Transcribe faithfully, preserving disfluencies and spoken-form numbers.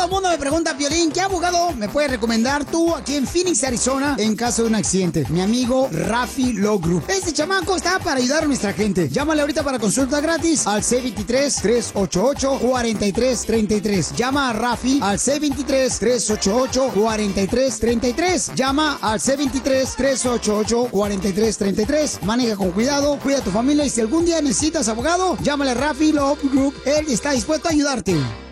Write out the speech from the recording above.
mundo me pregunta, Piolín, ¿qué abogado me puedes recomendar tú aquí en Phoenix, Arizona, en caso de un accidente? Mi amigo Rafi Law Group. Este chamaco está para ayudar a nuestra gente. Llámale ahorita para consulta gratis al seis dos tres, tres ocho ocho, cuatro tres tres tres. Llama a Rafi al seis dos tres, tres ocho ocho, cuatro tres tres tres. Llama al seis dos tres, tres ocho ocho, cuatro tres tres tres. Maneja con cuidado, cuida a tu familia y si algún día necesitas abogado, llámale a Rafi Law Group. Él está dispuesto a ayudarte.